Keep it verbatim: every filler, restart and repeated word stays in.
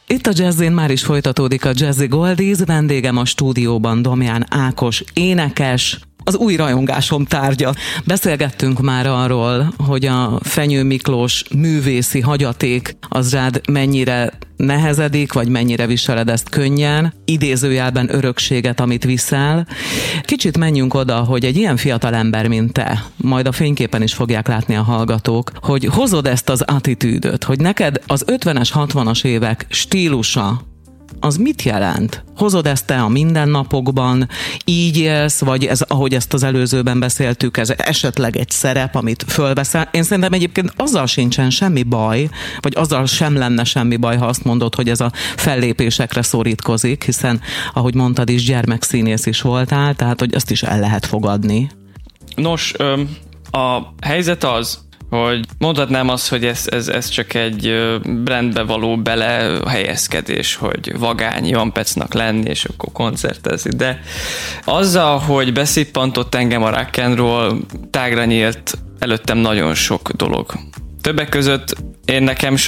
Itt a Jazzin már is folytatódik a Jazzy Goldies, vendégem a stúdióban Domján Ákos énekes, az új rajongásom tárgya. Beszélgettünk már arról, hogy a Fenyő Miklós művészi hagyaték az rád mennyire nehezedik, vagy mennyire viseled ezt könnyen, idézőjelben örökséget, amit viszel. Kicsit menjünk oda, hogy egy ilyen fiatal ember, mint te, majd a fényképen is fogják látni a hallgatók, hogy hozod ezt az attitűdöt, hogy neked az ötvenes, hatvanas évek stílusa, az mit jelent? Hozod ezt te a mindennapokban, így élsz, vagy ez, ahogy ezt az előzőben beszéltük, ez esetleg egy szerep, amit fölveszel? Én szerintem egyébként azzal sincsen semmi baj, vagy azzal sem lenne semmi baj, ha azt mondod, hogy ez a fellépésekre szorítkozik, hiszen, ahogy mondtad is, gyermekszínész is voltál, tehát, hogy ezt is el lehet fogadni. Nos, a helyzet az, hogy mondhatnám azt, hogy ez, ez, ez csak egy brandbe való belehelyezkedés, hogy vagány Jan Pecnak lenni, és akkor koncertezni, de azzal, hogy beszippantott engem a rock and roll, tágra nyílt előttem nagyon sok dolog. Többek között én nekem